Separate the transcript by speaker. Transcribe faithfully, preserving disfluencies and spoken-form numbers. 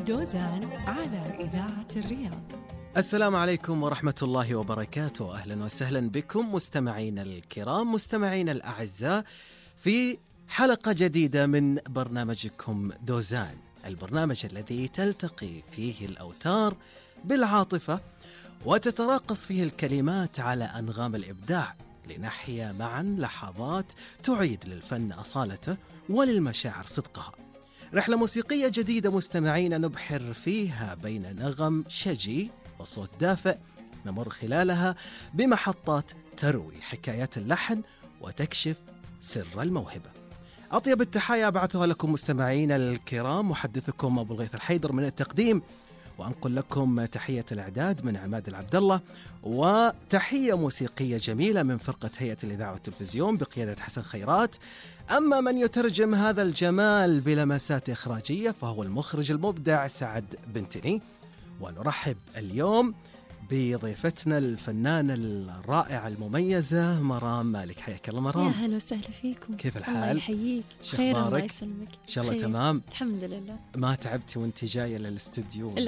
Speaker 1: دوزان على إذاعة الرياض.
Speaker 2: السلام عليكم ورحمة الله وبركاته. أهلا وسهلا بكم مستمعين الكرام، مستمعين الأعزاء، في حلقة جديدة من برنامجكم دوزان، البرنامج الذي تلتقي فيه الأوتار بالعاطفة وتتراقص فيه الكلمات على أنغام الإبداع، لنحيا معا لحظات تعيد للفن أصالته وللمشاعر صدقها. رحلة موسيقية جديدة مستمعين نبحر فيها بين نغم شجي وصوت دافئ، نمر خلالها بمحطات تروي حكايات اللحن وتكشف سر الموهبة. أطيب التحايا أبعثها لكم مستمعين الكرام، محدثكم أبو الغيث الحيدر من التقديم، وأنقل لكم تحية الإعداد من عماد العبد الله، وتحية موسيقية جميلة من فرقة هيئة الإذاعة والتلفزيون بقيادة حسن خيرات. أما من يترجم هذا الجمال بلمسات إخراجية فهو المخرج المبدع سعد بنتني. ونرحب اليوم بضيفتنا الفنانة الرائعة المميزة مرام مالك. حياك الله مرام.
Speaker 3: يا هلا وسهلا فيكم.
Speaker 2: كيف الحال؟
Speaker 3: الله يحييك.
Speaker 2: خير، الله
Speaker 3: يسلمك.
Speaker 2: إن شاء الله
Speaker 3: خير.
Speaker 2: تمام.
Speaker 3: الحمد لله.
Speaker 2: ما تعبتي وانت جاية للاستوديو؟